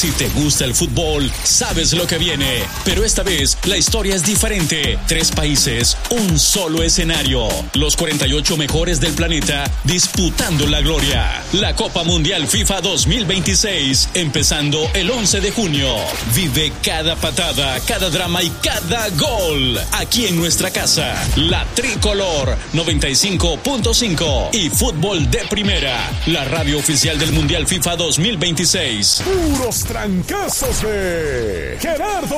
Si te gusta el fútbol, sabes lo que viene. Pero esta vez, la historia es diferente. 3 países, un solo escenario. Los 48 mejores del planeta disputando la gloria. La Copa Mundial FIFA 2026, empezando el 11 de junio. Vive cada patada, cada drama y cada gol. Aquí en nuestra casa, La Tricolor 95.5 y Fútbol de Primera, la radio oficial del Mundial FIFA 2026. Puros trancazos de Gerardo